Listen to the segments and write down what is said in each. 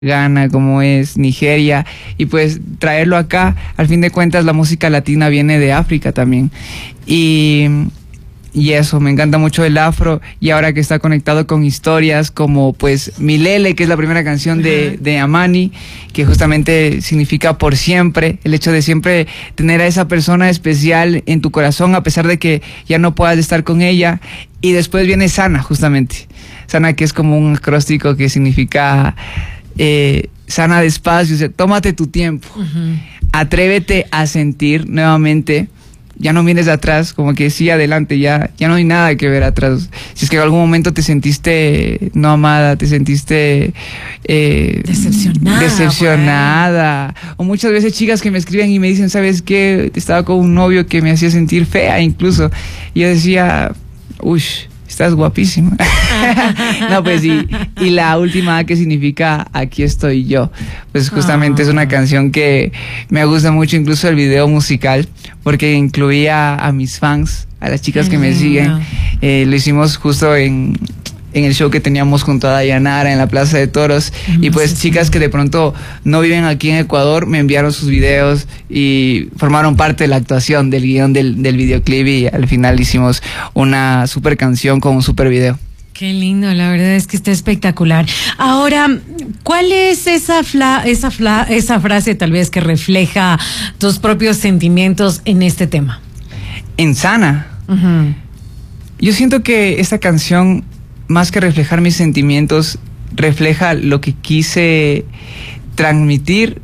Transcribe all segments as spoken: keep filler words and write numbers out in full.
Ghana, como es Nigeria, y pues traerlo acá. Al fin de cuentas la música latina viene de África también, y, y eso, me encanta mucho el afro, y ahora que está conectado con historias como pues Milele, que es la primera canción de, de Amani, que justamente significa por siempre, el hecho de siempre tener a esa persona especial en tu corazón a pesar de que ya no puedas estar con ella. Y después viene Sana, justamente Sana, que es como un acróstico que significa Eh, sana despacio, o sea, tómate tu tiempo, uh-huh. Atrévete a sentir nuevamente, ya no mires atrás, como que sí, adelante, ya, ya no hay nada que ver atrás. Si es que en algún momento te sentiste no amada, te sentiste eh, decepcionada, decepcionada, o muchas veces chicas que me escriben y me dicen, ¿sabes qué? Estaba con un novio que me hacía sentir fea incluso, y yo decía, uy, estás guapísima. No, pues y, y la última, que significa aquí estoy yo, pues justamente oh. Es una canción que me gusta mucho, incluso el video musical, porque incluía a mis fans, a las chicas que me siguen. Eh, lo hicimos justo en en el show que teníamos junto a Dayanara en la Plaza de Toros, no, y pues sí, chicas sí. que de pronto no viven aquí en Ecuador me enviaron sus videos y formaron parte de la actuación del guión del, del videoclip, y al final hicimos una super canción con un super video. Qué lindo, la verdad es que está espectacular. Ahora, ¿cuál es esa fla, esa fla, esa frase tal vez que refleja tus propios sentimientos en este tema? En Sana. Uh-huh. Yo siento que esta canción, más que reflejar mis sentimientos, refleja lo que quise transmitir,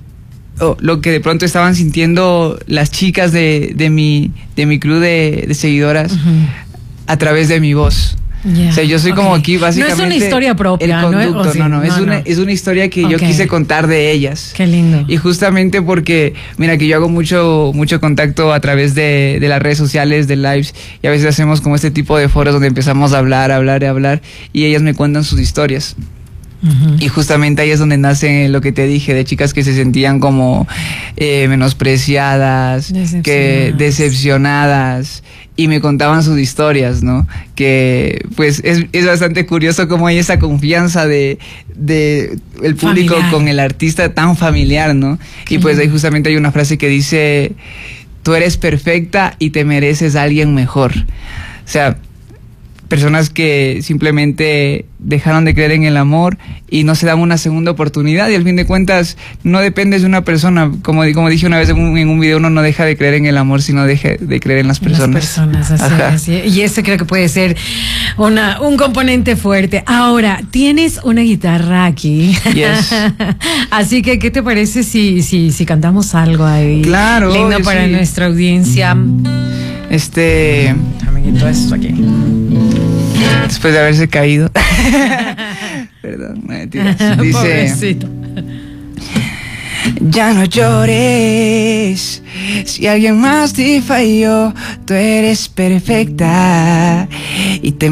o lo que de pronto estaban sintiendo las chicas de, de mi de mi club de, de seguidoras, uh-huh. a través de mi voz. Yeah, o sea, yo soy okay. como aquí básicamente no es una historia propia, el conducto, ¿no? Sí, no, no, no, es no. una es una historia que okay. yo quise contar de ellas. Qué lindo. Y justamente porque, mira, que yo hago mucho mucho contacto a través de, de las redes sociales, de lives, y a veces hacemos como este tipo de foros donde empezamos a hablar, a hablar y a hablar, y ellas me cuentan sus historias. Uh-huh. Y justamente ahí es donde nace lo que te dije, de chicas que se sentían como eh, menospreciadas, decepcionadas. que decepcionadas, y me contaban sus historias, ¿no? Que pues es, es bastante curioso cómo hay esa confianza de, de el público familiar. Con el artista tan familiar, ¿no? Qué y pues ahí justamente hay una frase que dice, tú eres perfecta y te mereces a alguien mejor. O sea, personas que simplemente dejaron de creer en el amor y no se dan una segunda oportunidad, y al fin de cuentas no dependes de una persona, como, como dije una vez en un, en un video, uno no deja de creer en el amor, sino deja de creer en las personas. Las personas, así, así. Y ese creo que puede ser una, un componente fuerte. Ahora, tienes una guitarra aquí. Yes. Así que, ¿qué te parece si, si, si cantamos algo ahí? Claro. Lindo para sí. nuestra audiencia. Este... Déjame quitar esto aquí. Después de haberse caído. Perdón, no mentiras. Dice, pobrecito. Ya no llores, si alguien más te falló, tú eres perfecta y te